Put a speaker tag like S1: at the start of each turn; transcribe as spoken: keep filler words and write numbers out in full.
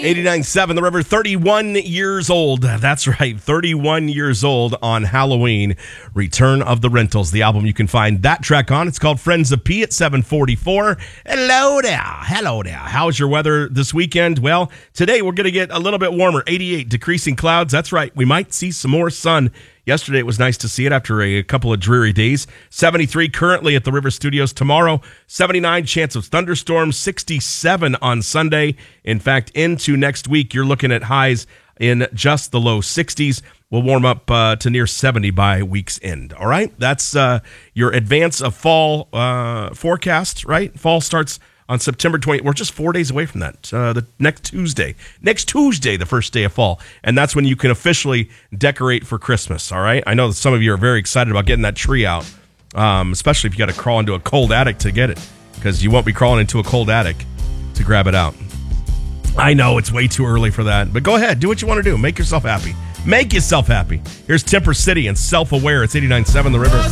S1: eighty-nine point seven The River, thirty-one years old. That's right, thirty-one years old on Halloween. Return of the Rentals, the album you can find that track on. It's called Friends of P at seven forty-four. Hello there. Hello there. How's your weather this weekend? Well, today we're going to get a little bit warmer. eighty-eight, decreasing clouds. That's right. We might see some more sun. Yesterday, it was nice to see it after a, a couple of dreary days. seventy-three currently at the River Studios. Tomorrow, seventy-nine, chance of thunderstorms. sixty-seven on Sunday. In fact, into next week, you're looking at highs in just the low sixties. We'll warm up uh, to near seventy by week's end. All right? That's uh, your advance of fall uh, forecast, right? Fall starts on September twentieth. We're just four days away from that. Uh, the next Tuesday. Next Tuesday, the first day of fall. And that's when you can officially decorate for Christmas, all right? I know that some of you are very excited about getting that tree out, um, especially if you got to crawl into a cold attic to get it, because you won't be crawling into a cold attic to grab it out. I know it's way too early for that, but go ahead. Do what you want to do. Make yourself happy. Make yourself happy. Here's Temper City and Self-Aware. It's eighty-nine point seven The River.